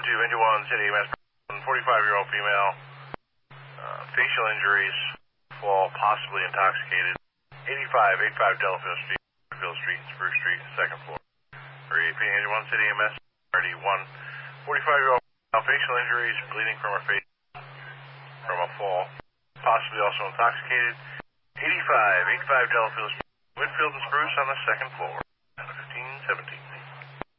to Engine 1 City, Mass. 45-year-old female. Facial injuries, fall, possibly intoxicated. 85 Delafield Street, Delafield Street, Spruce Street, second floor. REAP Engine 1 City, MS. RD1. 45-year-old female, facial injuries, bleeding from her face from a fall, possibly also intoxicated. 85 Delafield Street, Whitfield and Spruce on the second floor. 1517.